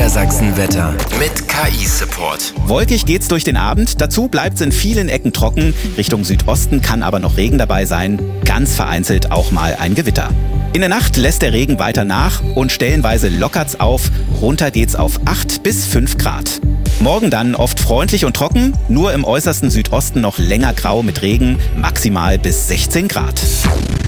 Niedersachsen-Wetter mit KI-Support. Wolkig geht's durch den Abend, dazu bleibt's in vielen Ecken trocken. Richtung Südosten kann aber noch Regen dabei sein, ganz vereinzelt auch mal ein Gewitter. In der Nacht lässt der Regen weiter nach und stellenweise lockert's auf, runter geht's auf 8 bis 5 Grad. Morgen dann oft freundlich und trocken, nur im äußersten Südosten noch länger grau mit Regen, maximal bis 16 Grad.